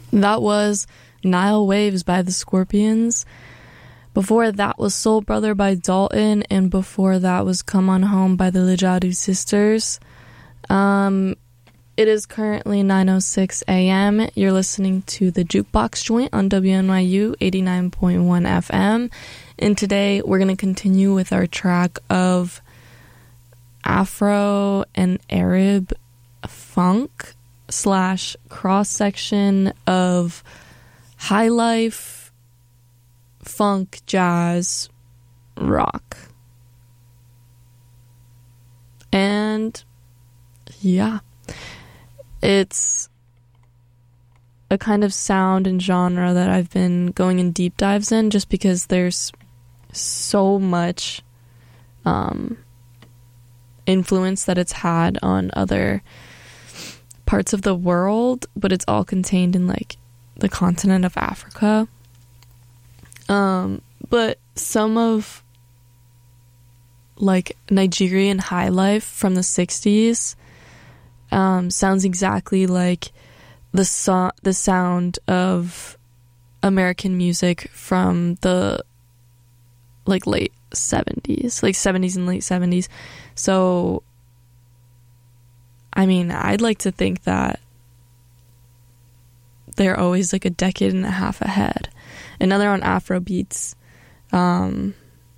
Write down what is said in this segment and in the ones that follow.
That was Nile Waves by the Scorpions. Before that was Soul Brother by Dalton, and before that was Come On Home by the Lijadu Sisters. It is currently 9:06 a.m. You're listening to the Jukebox Joint on WNYU 89.1 FM. And today we're going to continue with our track of Afro and Arab funk / cross-section of high life, funk, jazz, rock. And yeah, it's a kind of sound and genre that I've been going in deep dives in just because there's so much influence that it's had on other parts of the world, but it's all contained in like the continent of Africa. But some of like Nigerian high life from the 60s sounds exactly like the sound of American music from the like late 70s, like 70s and late 70s. So I mean, I'd like to think that they're always like a decade and a half ahead. And now they're on Afro beats. But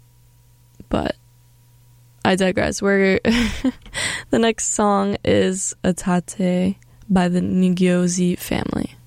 I digress. The next song is Atate by the Ngiozi family.